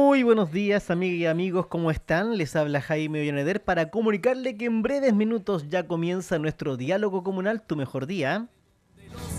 Muy buenos días, amigas y amigos, ¿cómo están? Les habla Jaime Ollaneder para comunicarle que en breves minutos ya comienza nuestro diálogo comunal, Tu Mejor Día.